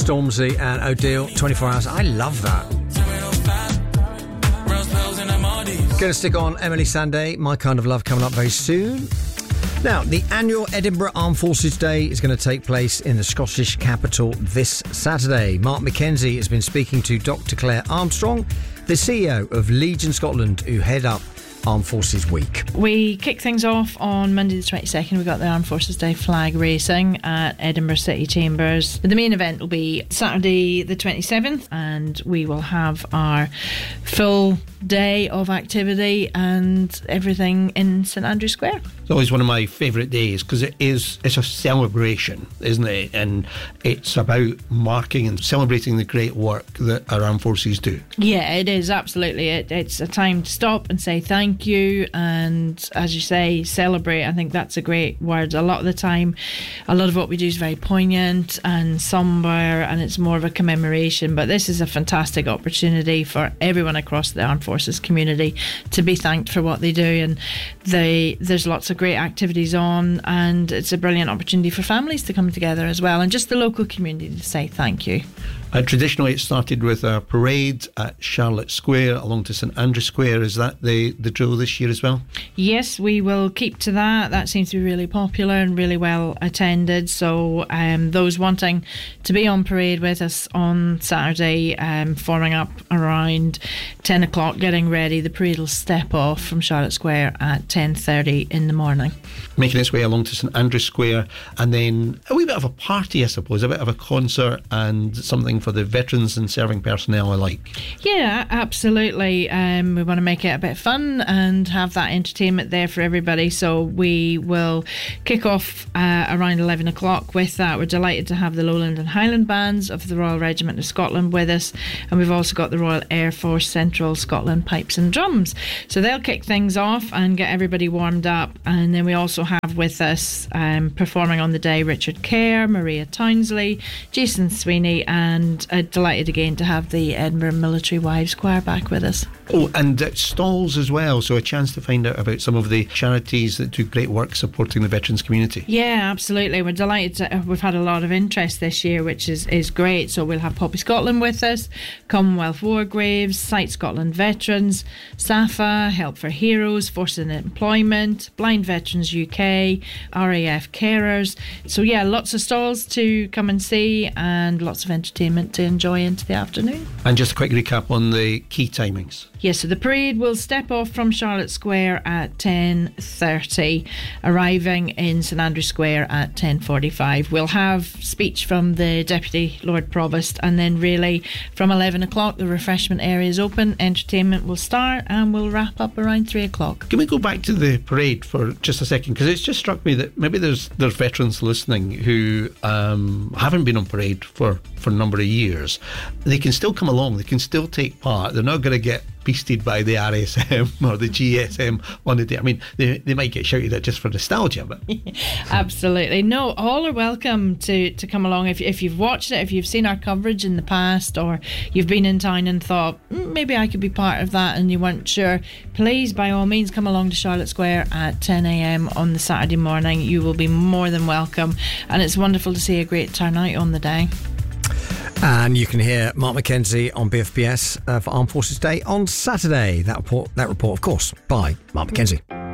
Stormzy and O'Deal, 24 Hours. I love that. Going to stick on Emily Sandé, My Kind of Love, coming up very soon. Now, the annual Edinburgh Armed Forces Day is going to take place in the Scottish capital this Saturday. Mark Mackenzie has been speaking to Dr. Claire Armstrong, the CEO of Legion Scotland, who head up Armed Forces Week. We kick things off on Monday the 22nd. We've got the Armed Forces Day flag racing at Edinburgh City Chambers. The main event will be Saturday the 27th, and we will have our full day of activity and everything in St Andrews Square. It's always one of my favourite days because it's a celebration, isn't it? And it's about marking and celebrating the great work that our armed forces do. Yeah, it is, absolutely. It's a time to stop and say thank you, and as you say, celebrate. I think that's a great word. A lot of the time, a lot of what we do is very poignant and sombre, and it's more of a commemoration, but this is a fantastic opportunity for everyone across the armed forces community to be thanked for what they do, and there's lots of great activities on, and it's a brilliant opportunity for families to come together as well, and just the local community to say thank you. Traditionally, it started with a parade at Charlotte Square along to St Andrews Square. Is that the drill this year as well? Yes, we will keep to that. That seems to be really popular and really well attended. So those wanting to be on parade with us on Saturday, forming up around 10 o'clock, getting ready. The parade will step off from Charlotte Square at 10:30 in the morning. Making its way along to St Andrews Square, and then a wee bit of a party, I suppose, a bit of a concert and something for the veterans and serving personnel alike. Yeah, absolutely. We want to make it a bit fun and have that entertainment there for everybody. So we will kick off around 11 o'clock with that. We're delighted to have the Lowland and Highland bands of the Royal Regiment of Scotland with us, and we've also got the Royal Air Force Central Scotland pipes and drums. So they'll kick things off and get everybody warmed up, and then we also have with us performing on the day Richard Kerr, Maria Townsley, Jason Sweeney, and delighted again to have the Edinburgh Military Wives Choir back with us. Oh, and stalls as well, so a chance to find out about some of the charities that do great work supporting the veterans community. Yeah, absolutely. We're delighted we've had a lot of interest this year, which is great. So we'll have Poppy Scotland with us, Commonwealth War Graves, Sight Scotland Veterans, SAFA, Help for Heroes, Forces in Employment, Blind Veterans UK, RAF Carers. So yeah, lots of stalls to come and see and lots of entertainment to enjoy into the afternoon. And just a quick recap on the key timings. Yes, so the parade will step off from Charlotte Square at 10:30, arriving in St Andrews Square at 10:45. We'll have speech from the Deputy Lord Provost, and then really from 11 o'clock the refreshment area is open, entertainment will start, and we'll wrap up around 3 o'clock. Can we go back to the parade for just a second? Because it's just struck me that maybe there's veterans listening who haven't been on parade for a number of years. They can still come along, they can still take part. They're not going to get beasted by the RSM or the GSM on the day. I mean, they might get shouted at just for nostalgia, but absolutely. No, all are welcome to come along. If you've watched it, if you've seen our coverage in the past, or you've been in town and thought maybe I could be part of that and you weren't sure, please by all means come along to Charlotte Square at 10 a.m. on the Saturday morning. You will be more than welcome, and it's wonderful to see a great turnout on the day. And you can hear Mark Mackenzie on BFBS for Armed Forces Day on Saturday. That report, of course, by Mark Mackenzie.